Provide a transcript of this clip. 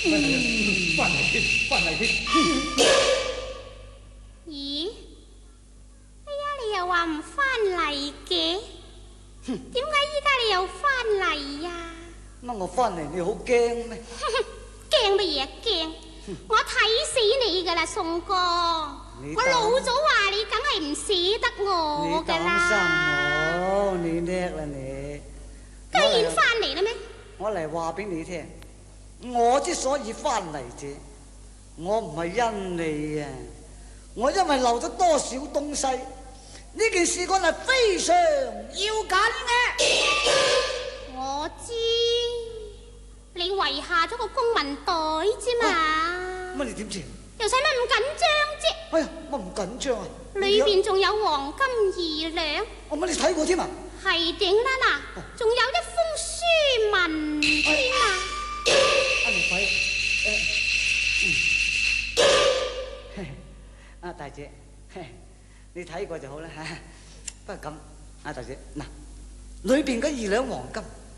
翻嚟添，翻嚟添。 咦？哎呀，你又話唔翻嚟嘅？點解依家你又翻嚟呀？ 乜我翻嚟你好驚咩？ 驚乜嘢驚？我睇死你噶啦，宋哥！我老早話你，梗係唔捨得我噶啦。 我，你叻啦你！ 居然翻嚟啦咩？ 我嚟話俾你聽，我之所以翻嚟啫，我唔係因你啊，我因為漏咗多少東西。呢件事幹係非常要緊嘅。 我知你遺下咗個公文袋啫嘛。 乜你點知？ 又使乜咁緊張啫？ 哎呀，我唔緊張啊！ 裏邊仲有黃金2兩。 我乜你睇過添啊？係頂啦嗱，仲有一封書文添啊！ 阿龍輝，阿大姐，你睇過就好啦嚇。不過咁，阿大姐嗱，裏邊嗰2兩黃金